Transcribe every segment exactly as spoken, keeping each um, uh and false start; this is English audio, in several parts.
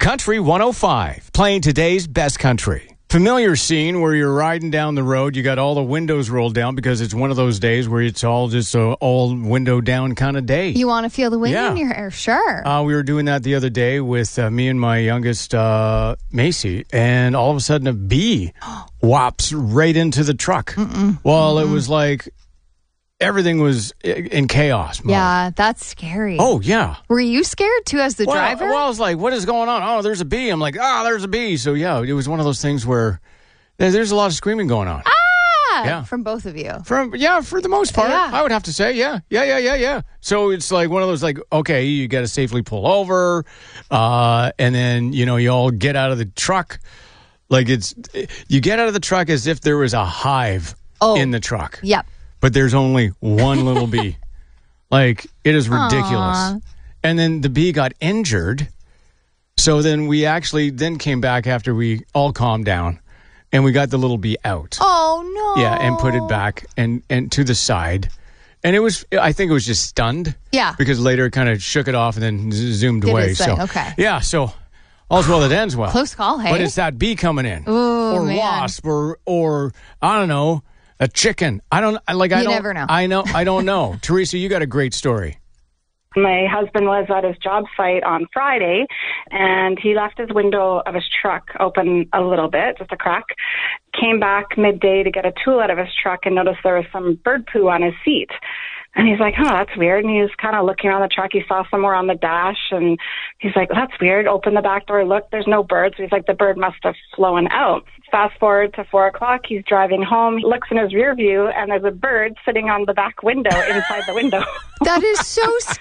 Country one oh five, playing today's best country. Familiar scene where you're riding down the road, you got all the windows rolled down because it's one of those days where it's all just a all window down kind of day. You want to feel the wind Yeah. in your hair, sure. Uh, we were doing that the other day with uh, me and my youngest, uh, Macy, and all of a sudden a bee whops right into the truck. Mm-mm. Well, Mm-mm. it was like everything was in chaos mode. Yeah, that's scary. Oh, yeah. Were you scared too as the well, driver? Well, I was like, what is going on? Oh, there's a bee. I'm like, oh, there's a bee. So, yeah, it was one of those things where there's a lot of screaming going on. Ah! Yeah. From both of you. From Yeah, for the most part, Yeah. I would have to say, yeah, yeah, yeah, yeah, yeah. So it's like one of those, like, okay, you got to safely pull over, uh, and then, you know, you all get out of the truck. Like, it's, you get out of the truck as if there was a hive oh. in the truck. Yep. But there's only one little bee. Like, it is ridiculous. Aww. And then the bee got injured. So then we actually then came back after we all calmed down, and we got the little bee out. Oh, no. Yeah, and put it back and, and to the side. And it was, I think it was just stunned. Yeah. Because later it kind of shook it off and then z- zoomed Did away. its So thing, okay. yeah, so all's well that ends well. Close call, hey? But it's that bee coming in. Ooh, or man. wasp or, or, I don't know, a chicken. I don't, I like, I You don't. never know. I know, I don't know. Teresa, you got a great story. My husband was at his job site on Friday, and he left his window of his truck open a little bit, just a crack, came back midday to get a tool out of his truck and noticed there was some bird poo on his seat. And he's like, oh, that's weird. And he was kind of looking around the truck. He saw somewhere on the dash, and he's like, that's weird. Open the back door. Look, there's no birds. He's like, the bird must have flown out. Fast forward to four o'clock. He's driving home. He looks in his rear view, and there's a bird sitting on the back window inside the window. That is so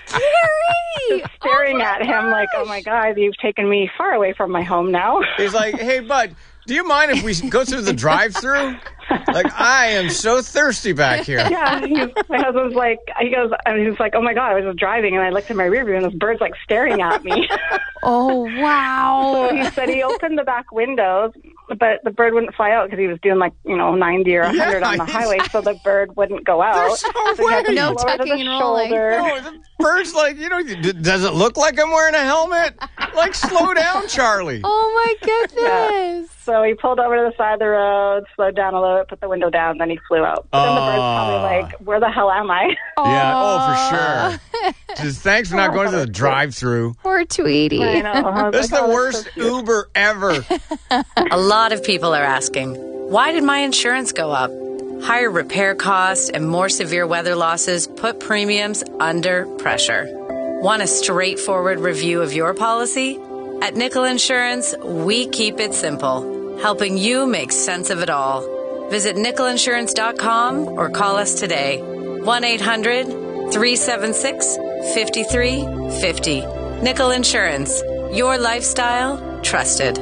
scary. Just staring oh at him gosh. like, oh, my God, you've taken me far away from my home now. He's like, hey, bud, do you mind if we go through the drive-through? Like, I am so thirsty back here. Yeah, he's, my husband's like, he goes, and he's like, oh my God, I was just driving and I looked in my rear view and this bird's like staring at me. Oh, wow. So he said he opened the back windows, but the bird wouldn't fly out because he was doing like, you know, ninety or one hundred Yeah, on the he's- highway, so the bird wouldn't go out. There's no so he had to way. No pull over to tucking the and rolling. shoulder. No, the bird's like, you know, d- does it look like I'm wearing a helmet? Like, slow down, Charlie. Oh, my goodness. So he pulled over to the side of the road, slowed down a little bit, put the window down, then he flew out. But then the bird's probably Aw. like, where the hell am I? Yeah, oh, for sure. Just thanks for not going to the drive-through. Poor Tweety. I know. I was This is like, the oh, worst that's so cute. Uber ever. A lot of people are asking, why did my insurance go up? Higher repair costs and more severe weather losses put premiums under pressure. Want a straightforward review of your policy? At Nickel Insurance, we keep it simple, helping you make sense of it all. Visit nickel insurance dot com or call us today. one eight hundred three seven six five three five zero. Nickel Insurance, your lifestyle, trusted.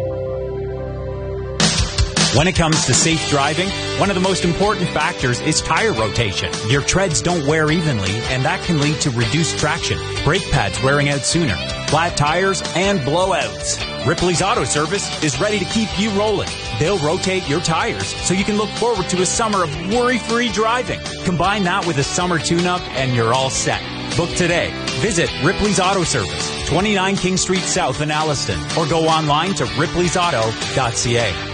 When it comes to safe driving, one of the most important factors is tire rotation. Your treads don't wear evenly, and that can lead to reduced traction, brake pads wearing out sooner, flat tires, and blowouts. Ripley's Auto Service is ready to keep you rolling. They'll rotate your tires so you can look forward to a summer of worry-free driving. Combine that with a summer tune-up, and you're all set. Book today. Visit Ripley's Auto Service, twenty-nine King Street South in Alliston, or go online to ripleys auto dot c a.